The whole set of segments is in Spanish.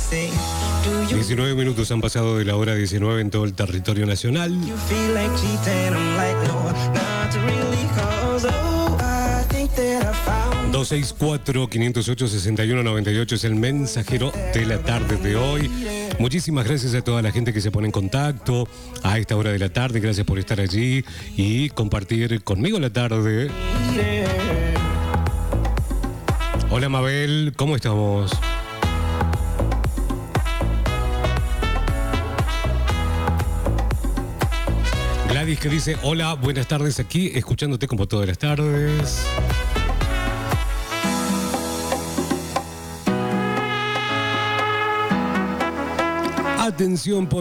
19 minutos han pasado de la hora 19 en todo el territorio nacional. 264-508-6198 es el mensajero de la tarde de hoy. Muchísimas gracias a toda la gente que se pone en contacto a esta hora de la tarde. Gracias por estar allí y compartir conmigo la tarde. Hola Mabel, ¿cómo estamos? Gladys que dice, hola, buenas tardes aquí, escuchándote como todas las tardes. Atención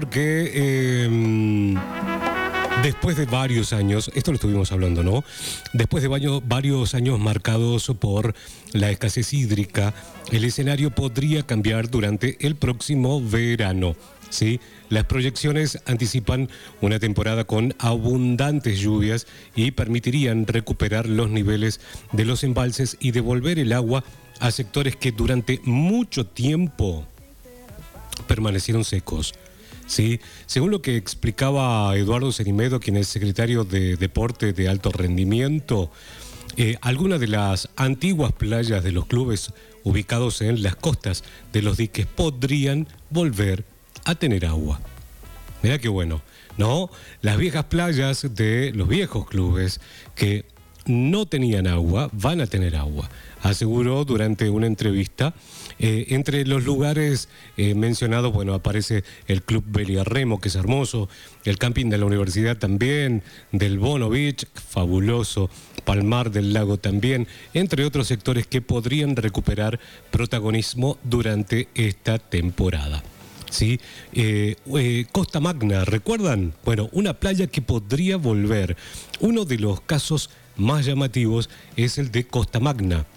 porque después de varios años, esto lo estuvimos hablando, ¿no? Después de varios años marcados por la escasez hídrica, el escenario podría cambiar durante el próximo verano, ¿sí? Las proyecciones anticipan una temporada con abundantes lluvias y permitirían recuperar los niveles de los embalses y devolver el agua a sectores que durante mucho tiempo permanecieron secos. Sí, según lo que explicaba Eduardo Cerimedo, quien es secretario de Deporte de Alto Rendimiento, algunas de las antiguas playas de los clubes ubicados en las costas de los diques podrían volver a tener agua. Mirá qué bueno, ¿no? Las viejas playas de los viejos clubes que no tenían agua van a tener agua, aseguró durante una entrevista. Entre los lugares mencionados, bueno, aparece el Club Beliarremo, que es hermoso, el camping de la universidad también, del Bono Beach, fabuloso, Palmar del Lago también, entre otros sectores que podrían recuperar protagonismo durante esta temporada. ¿Sí? Costa Magna, ¿recuerdan? Bueno, una playa que podría volver. Uno de los casos más llamativos es el de Costa Magna,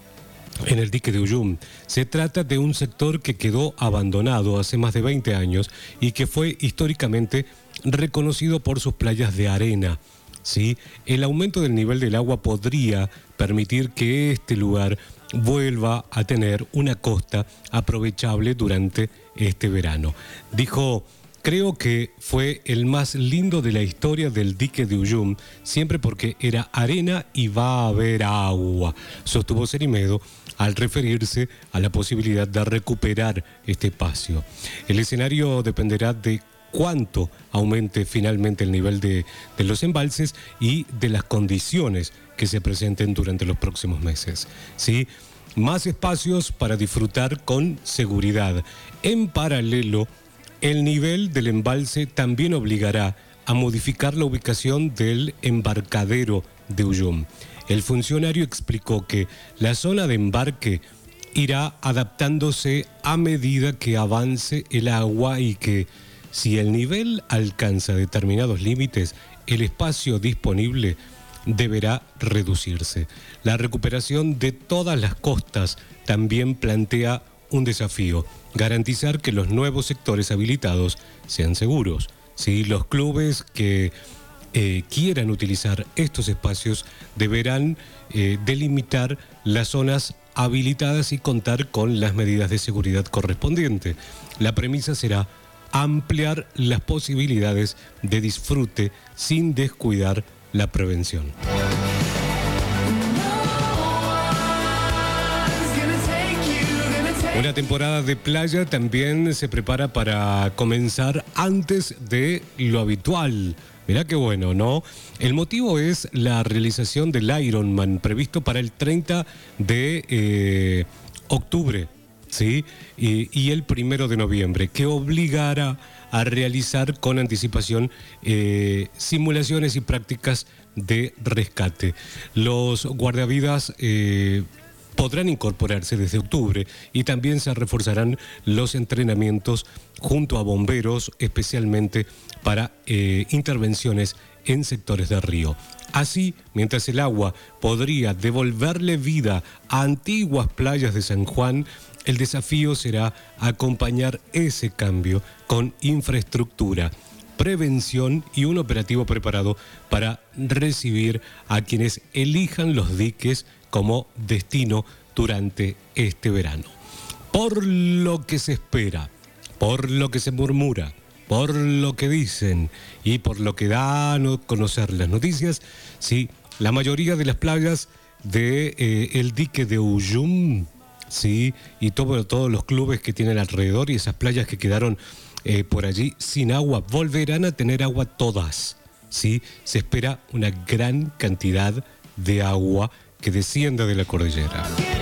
en el dique de Uyum. Se trata de un sector que quedó abandonado hace más de 20 años y que fue históricamente reconocido por sus playas de arena. ¿Sí? El aumento del nivel del agua podría permitir que este lugar vuelva a tener una costa aprovechable durante este verano. Dijo, creo que fue el más lindo de la historia del dique de Uyum, siempre porque era arena y va a haber agua, sostuvo Cerimedo al referirse a la posibilidad de recuperar este espacio. El escenario dependerá de cuánto aumente finalmente el nivel de los embalses y de las condiciones que se presenten durante los próximos meses. ¿Sí? Más espacios para disfrutar con seguridad. En paralelo, el nivel del embalse también obligará a modificar la ubicación del embarcadero de Uyum. El funcionario explicó que la zona de embarque irá adaptándose a medida que avance el agua y que, si el nivel alcanza determinados límites, el espacio disponible deberá reducirse. La recuperación de todas las costas también plantea un desafío: garantizar que los nuevos sectores habilitados sean seguros. ¿Sí? Los clubes que quieran utilizar estos espacios deberán delimitar las zonas habilitadas y contar con las medidas de seguridad correspondientes. La premisa será ampliar las posibilidades de disfrute sin descuidar la prevención. Una temporada de playa también se prepara para comenzar antes de lo habitual. Mirá qué bueno, ¿no? El motivo es la realización del Ironman previsto para el 30 de octubre, ¿sí? Y el 1 de noviembre, que obligará a realizar con anticipación simulaciones y prácticas de rescate. Los guardavidas podrán incorporarse desde octubre y también se reforzarán los entrenamientos junto a bomberos, especialmente para intervenciones en sectores de río. Así, mientras el agua podría devolverle vida a antiguas playas de San Juan, el desafío será acompañar ese cambio con infraestructura, prevención y un operativo preparado para recibir a quienes elijan los diques como destino durante este verano. por lo que se espera, por lo que se murmura, por lo que dicen y por lo que dan a conocer las noticias, sí, la mayoría de las playas de el dique de Uyum, sí, y todos los clubes que tienen alrededor y esas playas que quedaron por allí sin agua, volverán a tener agua todas, sí. Se espera una gran cantidad de agua que descienda de la cordillera.